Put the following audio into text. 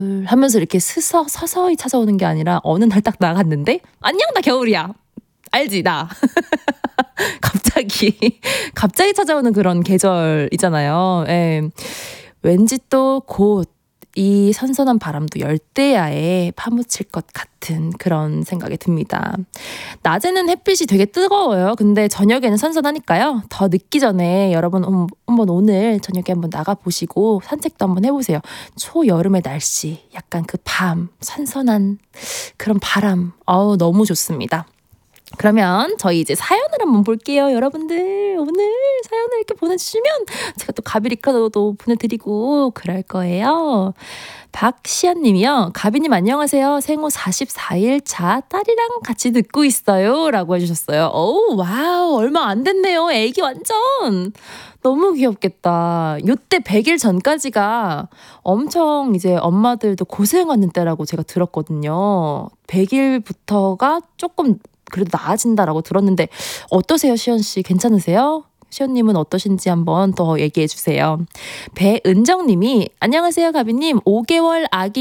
하면서 이렇게 서서히 찾아오는 게 아니라 어느 날 딱 나갔는데 "안녕 나 겨울이야." 알지 나. 갑자기 찾아오는 그런 계절이잖아요. 예. 왠지 또 곧 이 선선한 바람도 열대야에 파묻힐 것 같은 그런 생각이 듭니다. 낮에는 햇빛이 되게 뜨거워요. 근데 저녁에는 선선하니까요. 더 늦기 전에 여러분 한번 오늘 저녁에 한번 나가보시고 산책도 한번 해보세요. 초여름의 날씨, 약간 그 밤, 선선한 그런 바람, 너무 좋습니다. 그러면 저희 이제 사연을 한번 볼게요. 여러분들 오늘 사연을 이렇게 보내주시면 제가 또 가비리카도 보내드리고 그럴 거예요. 박시연 님이요. 가비님 안녕하세요. 생후 44일 차 딸이랑 같이 듣고 있어요. 라고 해주셨어요. 오 와우 얼마 안 됐네요. 애기 완전 너무 귀엽겠다. 요때 100일 전까지가 엄청 이제 엄마들도 고생하는 때라고 제가 들었거든요. 100일부터가 조금 그래도 나아진다라고 들었는데 어떠세요, 시연 씨? 괜찮으세요? 시연님은 어떠신지 한번 더 얘기해 주세요. 배은정님이 안녕하세요, 가비님. 5개월 아기